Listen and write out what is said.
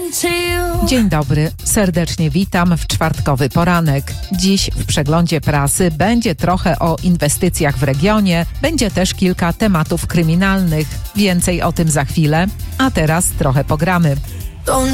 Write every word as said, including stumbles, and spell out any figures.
Dzień dobry, serdecznie witam w czwartkowy poranek. Dziś w przeglądzie prasy będzie trochę o inwestycjach w regionie, będzie też kilka tematów kryminalnych. Więcej o tym za chwilę, a teraz trochę pogramy.